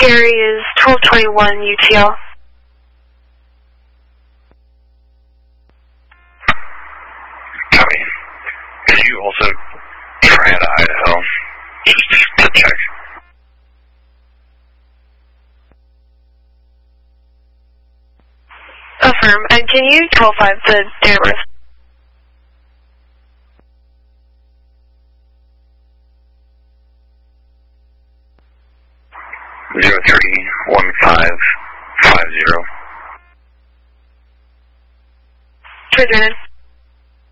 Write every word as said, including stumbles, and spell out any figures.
Gary is twelve twenty-one U T L. Copy. Could you also try out Idaho, just to check? Affirm. And can you twelve five the Danvers? Zero three one five five zero. Trigger.